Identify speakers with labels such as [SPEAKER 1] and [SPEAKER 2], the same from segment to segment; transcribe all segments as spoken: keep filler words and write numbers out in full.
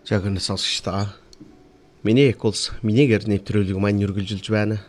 [SPEAKER 1] Жагнаа сонсогч та. Миний эколс миний гэр нэвтрүүлэг маань үргэлжилж байна.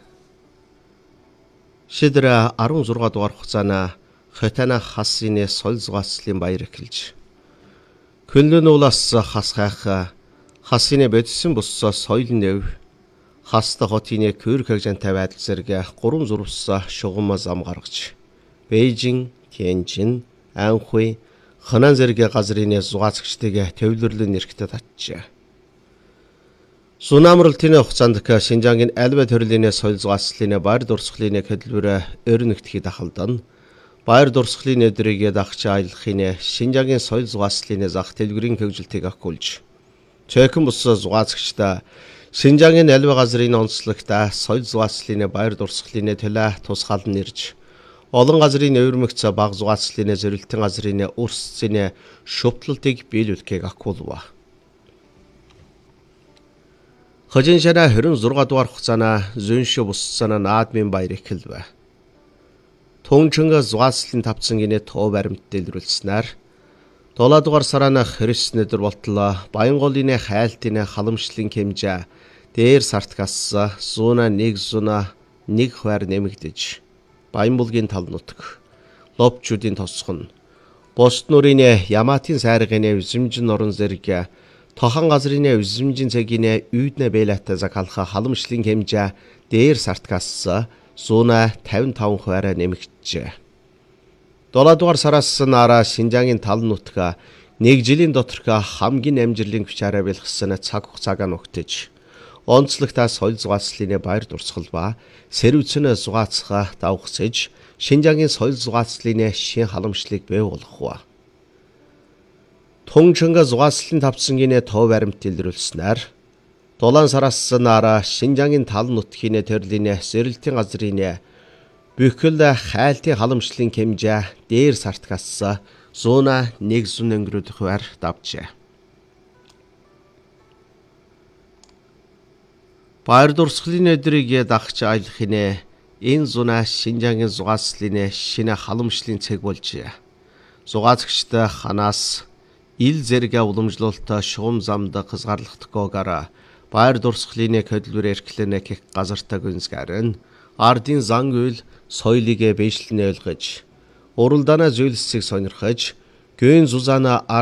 [SPEAKER 1] Шидра арван зургаа дугаар хугацаана Хотана хасын соль зугаацлын баяр эхэлж. Көнлөн уулаас хас хайх хасын бодсон буссаа соёл нэв хаста хотын көр хагжантай байдал зэрэг гурван зурвс шугам зам гаргаж Бээжин, Тяньчин, Анхуй Ханан зэрэг газрын зугаацагчдыг төвлөрлөн нэрхтэ татжээ. Сунамралтын хугацаанд Шинжаангийн альва төрлийн соёл зугаацлын баяр дурсгалын хөтөлбөр өрнөгтхий дахалдан баяр дурсгалын өдрийг дагч аялахын Шинжаангийн соёл зугаацлын зах дэлгүүрийн хөгжилтийг агуулж цөөхөн бус зугаацагчдаа Шинжаангийн альва газрын онцлогт соёл зугаацлын баяр дурсгалын төлөө тусгаалan нэрж олон газрын өвөрмөгц баг зугаацлын зөвлөлтийн газрын өрсцийн шүтлэлтийг биелүүлэхийг агуулва. Хожин шана хорин зургаа дугаар хугацаана зөншө буссана наадмын баяр эхэлвэ. Тунчинга зугаацлын тавцсан гинэ тоо баримт дэлгэрүүлснээр долоо дугаар сарана Христ өдөр болтлоо Баянголын хайлтын халамжлын хэмжээ дээр сартгаас зуна нэг зуна нэг хувиар нэмэгдэж Баянбулгийн тал нутг лобчуудын тосхон Бост нурын Яматын сайргын үзэмжин орон зэрэг Тохан газрын үзэмжин цагийн үйднэ бэлэт закалха халамжлын хэмжээ дээр сартгаас зуна тавин таван хувиар нэмэгдэжээ. долоо дугаар сараас нараа Шинжаангийн тал нутга нэг жилийн доторх хамгийн амжилтын хүчээрээ бэлгсэн цаг хугацааг нөхдөж онцлогтаа соёл зугаацлын баяр дурсгал ба сэрвцэн зугаацха давхсаж Шинжаангийн соёл зугаацлын шин халамжлалыг бий болгох. Тунчинга зугаацлын тавцсан гинэ тоо баримт дэлгэрүүлснээр долоон сараас нараа Шинжаангийн тал нутгийн төрлийн сэрэлтийн газрын бүхэл хайлтын халамжлалын хэмжээ дээр сартгаас зуна нэг зун өнгөрөх хувиар давжээ. Баяр дурсгалын өдрийг дагч аялахын энэ зуна Шинжаангийн зугаацлын шинэ халамжлалын цэг болжээ. Зугаацагчд ханаас ил зэрэг уламжлалт шугам замд хязгаарлахдаггүйгээр баяр дурсгалын хөдөлгөөр эрхлэнэ гэх газартаа гүнзгээрэн ардын зан үйл соёлыг бэжлэн ойлгож уралдаана зүйлсийг сонирхож гүн зузаана